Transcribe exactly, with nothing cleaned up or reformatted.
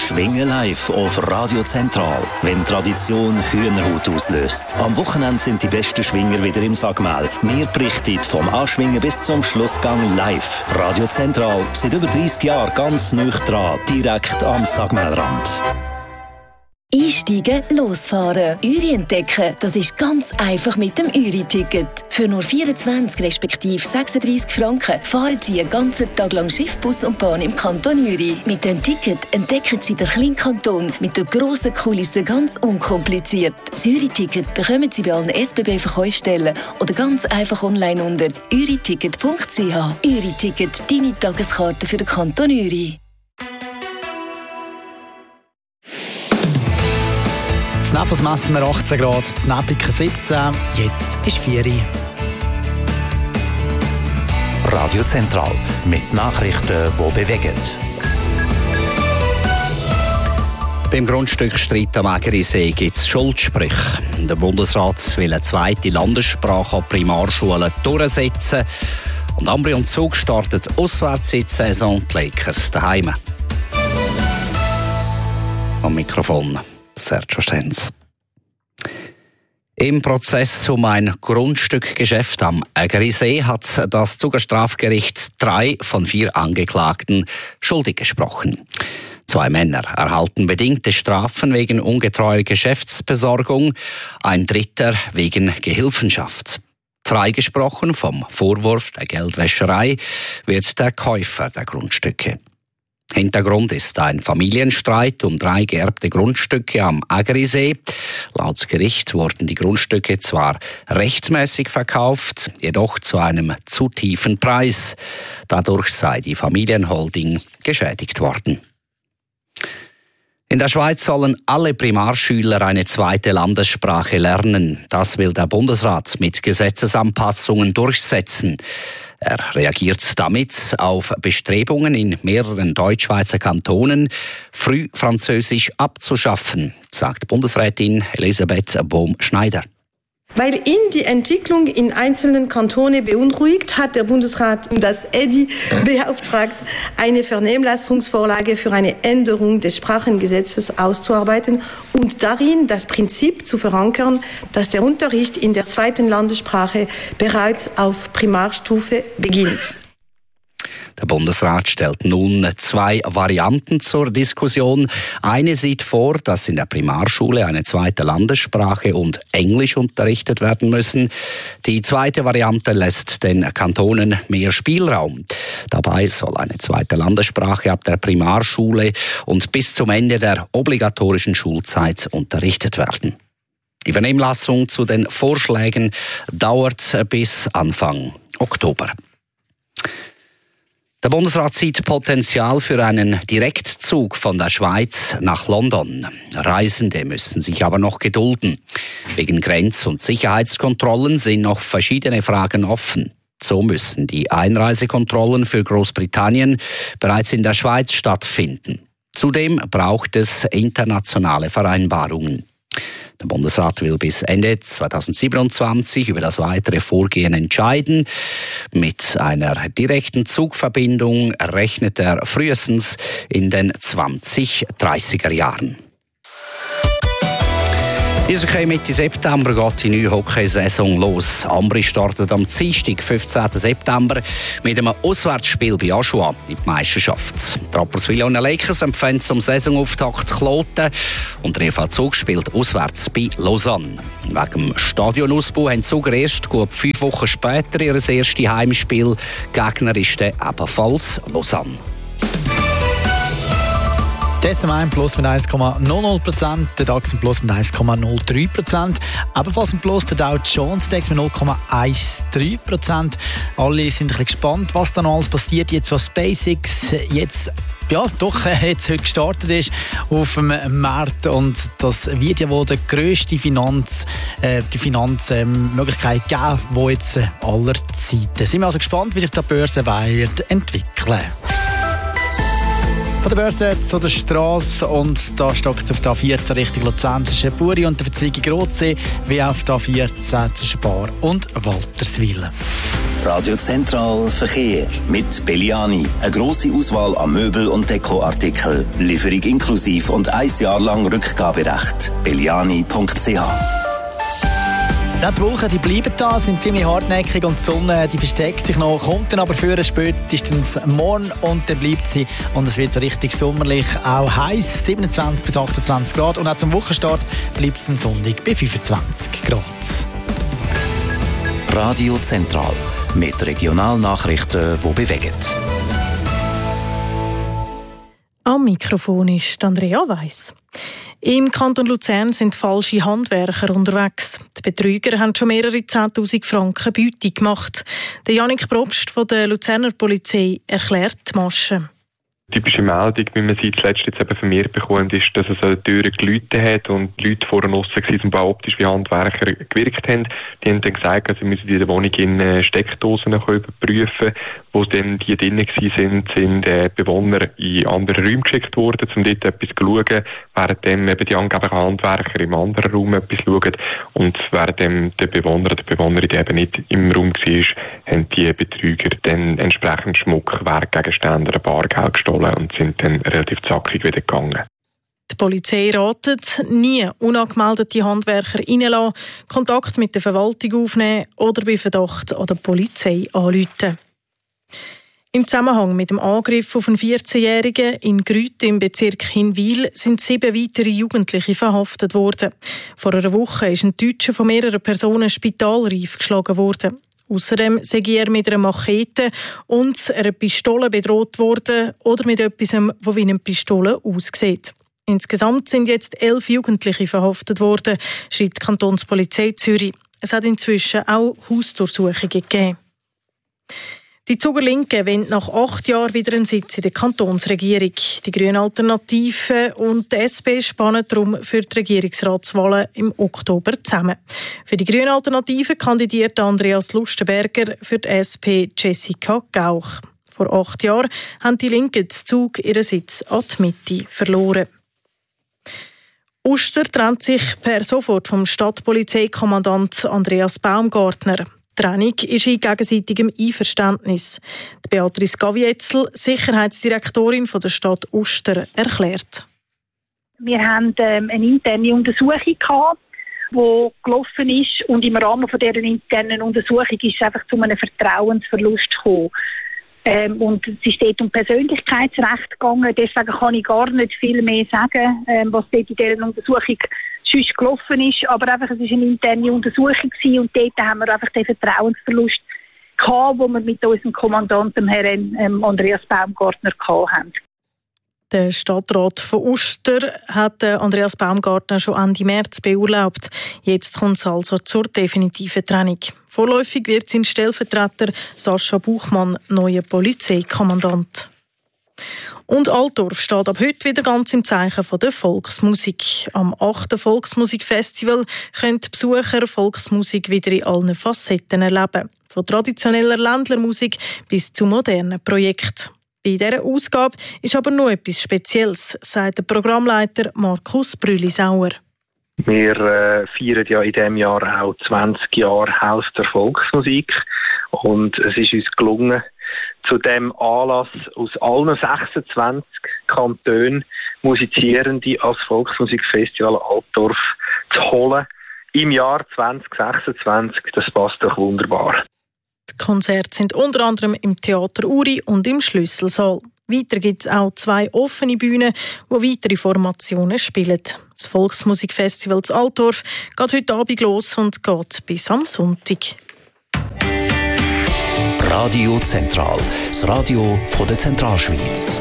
Schwingen live auf Radio Zentral, wenn Tradition Hühnerhaut auslöst. Am Wochenende sind die besten Schwinger wieder im Sagmel. Wir berichten vom Anschwingen bis zum Schlussgang live. Radio Zentral, seit über dreissig Jahren ganz nah dran, direkt am Sagmelrand. Einsteigen, losfahren, Uri entdecken, das ist ganz einfach mit dem Uri-Ticket. Für nur vierundzwanzig respektive sechsunddreissig Franken fahren Sie einen ganzen Tag lang Schiff, Bus und Bahn im Kanton Uri. Mit dem Ticket entdecken Sie den kleinen Kanton mit der grossen Kulisse ganz unkompliziert. Das Uri-Ticket bekommen Sie bei allen S B B-Verkaufsstellen oder ganz einfach online unter uri ticket punkt c h. Uri-Ticket, deine Tageskarte für den Kanton Uri. In Nefels messen wir achtzehn Grad, in Nebbiken siebzehn, jetzt ist vier Uhr. Radio Zentral mit Nachrichten, die bewegen. Beim Grundstückstreit am Ägerisee gibt es Schuldsprüche. Der Bundesrat will eine zweite Landessprache an Primarschulen durchsetzen. Und Ambri und Zug startet auswärts in die Saison, die Lakers daheim. Am Mikrofon Sergio Stenz. Im Prozess um ein Grundstückgeschäft am Ägerisee hat das Zuger Strafgericht drei von vier Angeklagten schuldig gesprochen. Zwei Männer erhalten bedingte Strafen wegen ungetreuer Geschäftsbesorgung, ein dritter wegen Gehilfenschaft. Freigesprochen vom Vorwurf der Geldwäscherei wird der Käufer der Grundstücke. Hintergrund ist ein Familienstreit um drei geerbte Grundstücke am Ägerisee. Laut Gericht wurden die Grundstücke zwar rechtmäßig verkauft, jedoch zu einem zu tiefen Preis. Dadurch sei die Familienholding geschädigt worden. In der Schweiz sollen alle Primarschüler eine zweite Landessprache lernen. Das will der Bundesrat mit Gesetzesanpassungen durchsetzen. Er reagiert damit auf Bestrebungen in mehreren Deutschschweizer Kantonen, früh Französisch abzuschaffen, sagt Bundesrätin Elisabeth Bohm-Schneider. Weil ihn die Entwicklung in einzelnen Kantonen beunruhigt, hat der Bundesrat das E D I beauftragt, eine Vernehmlassungsvorlage für eine Änderung des Sprachengesetzes auszuarbeiten und darin das Prinzip zu verankern, dass der Unterricht in der zweiten Landessprache bereits auf Primarstufe beginnt. Der Bundesrat stellt nun zwei Varianten zur Diskussion. Eine sieht vor, dass in der Primarschule eine zweite Landessprache und Englisch unterrichtet werden müssen. Die zweite Variante lässt den Kantonen mehr Spielraum. Dabei soll eine zweite Landessprache ab der Primarschule und bis zum Ende der obligatorischen Schulzeit unterrichtet werden. Die Vernehmlassung zu den Vorschlägen dauert bis Anfang Oktober. Der Bundesrat sieht Potenzial für einen Direktzug von der Schweiz nach London. Reisende müssen sich aber noch gedulden. Wegen Grenz- und Sicherheitskontrollen sind noch verschiedene Fragen offen. So müssen die Einreisekontrollen für Großbritannien bereits in der Schweiz stattfinden. Zudem braucht es internationale Vereinbarungen. Der Bundesrat will bis Ende zweitausendsiebenundzwanzig über das weitere Vorgehen entscheiden. Mit einer direkten Zugverbindung rechnet er frühestens in den zwanzig-dreißiger Jahren. Diese Mitte September geht die neue Hockeysaison los. Ambri startet am Dienstag, fünfzehnten September, mit einem Auswärtsspiel bei Aschua in die Meisterschaft. Die Rapperswil Lakers empfangen zum Saisonauftakt Kloten und der E V Zug spielt auswärts bei Lausanne. Wegen dem Stadionausbau haben die Zuger erst gut fünf Wochen später ihr erstes Heimspiel. Gegner ist dann ebenfalls Lausanne. Der S M eins Plus mit eins Komma null null Prozent, der DAX im Plus mit eins Komma null drei Prozent, ebenfalls im Plus der Dow Jones Index mit null Komma dreizehn Prozent. Alle sind ein bisschen gespannt, was da noch alles passiert, jetzt was SpaceX jetzt ja, doch äh, jetzt heute gestartet ist auf dem Markt und das wird ja wohl die grösste Finanz, äh, die Finanzmöglichkeit ähm, geben, die jetzt äh, aller Zeiten. Sind wir also gespannt, wie sich die Börse wird entwickeln. Von der Börse zu der Straße und da stockt es auf der A vierzehn Richtung Luzern zwischen Buri und der Verzweigung Rotsee, wie auf der A vierzehn zwischen Bar und Walterswil. Radio Zentral Verkehr mit Belliani. Eine grosse Auswahl an Möbel- und Dekoartikeln. Lieferung inklusiv und ein Jahr lang Rückgaberecht. belliani punkt c h. Die Wolken die bleiben da, sind ziemlich hartnäckig und die Sonne die versteckt sich noch, kommt dann aber früher spätestens morgen und dann bleibt sie und es wird so richtig sommerlich, auch heiß, siebenundzwanzig bis achtundzwanzig Grad und auch zum Wochenstart bleibt es dann sonnig bei fünfundzwanzig Grad. Radio Zentral mit Regionalnachrichten, die bewegen. Am Mikrofon ist Andrea Weiss. Im Kanton Luzern sind falsche Handwerker unterwegs. Die Betrüger haben schon mehrere zehntausend Franken Beute gemacht. Der Janik Probst von der Luzerner Polizei erklärt die Masche. Die typische Meldung, wie man sie zuletzt jetzt eben vermehrt bekommt, ist, dass es an der Tür geläutet hat und die Leute vorne draussen waren und optisch wie Handwerker gewirkt haben. Die haben dann gesagt, sie müssen in der Wohnung in Steckdosen überprüfen. Wo dann die drinnen waren, sind äh, Bewohner in andere Räume geschickt worden, um dort etwas zu schauen, während eben die angeblichen Handwerker im anderen Raum etwas schauen. Und während der Bewohner oder die Bewohnerin eben nicht im Raum war, haben die Betrüger dann entsprechend Schmuck, Wertgegenstände oder Bargeld gestohlen und sind dann relativ zackig wieder gegangen. Die Polizei ratet, nie unangemeldete Handwerker reinlassen, Kontakt mit der Verwaltung aufnehmen oder bei Verdacht an der Polizei anrufen. Im Zusammenhang mit dem Angriff auf einen vierzehnjährigen in Grüte im Bezirk Hinwil sind sieben weitere Jugendliche verhaftet worden. Vor einer Woche ist ein Deutscher von mehreren Personen spitalreif geschlagen worden. Außerdem sei er mit einer Machete und einer Pistole bedroht worden oder mit etwas, das wie eine Pistole aussieht. Insgesamt sind jetzt elf Jugendliche verhaftet worden, schreibt die Kantonspolizei Zürich. Es hat inzwischen auch Hausdurchsuchungen gegeben. Die Zuger Linke wollen nach acht Jahren wieder einen Sitz in der Kantonsregierung. Die Grüne Alternative und die S P spannen darum für die Regierungsratswahlen im Oktober zusammen. Für die Grüne Alternative kandidiert Andreas Lustenberger, für die S P Jessica Gauch. Vor acht Jahren haben die Linken den Zug ihren Sitz an die Mitte verloren. Uster trennt sich per sofort vom Stadtpolizeikommandant Andreas Baumgartner. Die Trennung ist in gegenseitigem Einverständnis. Die Beatrice Gavietzel, Sicherheitsdirektorin von der Stadt Uster, erklärt. Wir hatten ähm, eine interne Untersuchung, die gelaufen ist. Und im Rahmen von dieser internen Untersuchung ist es einfach zu einem Vertrauensverlust gekommen. Ähm, und es ist dort um Persönlichkeitsrecht gegangen. Deswegen kann ich gar nicht viel mehr sagen, ähm, was dort in dieser Untersuchung sonst gelaufen ist. Aber einfach, es war eine interne Untersuchung gewesen, und dort haben wir einfach den Vertrauensverlust gehabt, den wir mit unserem Kommandanten, Herrn ähm, Andreas Baumgartner, gehabt haben. Der Stadtrat von Uster hat Andreas Baumgartner schon Ende März beurlaubt. Jetzt kommt es also zur definitiven Trennung. Vorläufig wird sein Stellvertreter Sascha Buchmann neuer Polizeikommandant. Und Altdorf steht ab heute wieder ganz im Zeichen der Volksmusik. Am achten Volksmusikfestival können die Besucher Volksmusik wieder in allen Facetten erleben. Von traditioneller Ländlermusik bis zu modernen Projekten. Bei dieser Ausgabe ist aber noch etwas Spezielles, sagt der Programmleiter Markus Brülisauer. Wir äh, feiern ja in diesem Jahr auch zwanzig Jahre Haus der Volksmusik. Und es ist uns gelungen, zu diesem Anlass aus allen sechsundzwanzig Kantonen Musizierende als Volksmusikfestival Altdorf zu holen. Im Jahr zwanzig sechsundzwanzig, das passt doch wunderbar. Die Konzerte sind unter anderem im Theater Uri und im Schlüsselsaal. Weiter gibt es auch zwei offene Bühnen, wo weitere Formationen spielen. Das Volksmusikfestival zu Altdorf geht heute Abend los und geht bis am Sonntag. Radio Zentral, das Radio von der Zentralschweiz.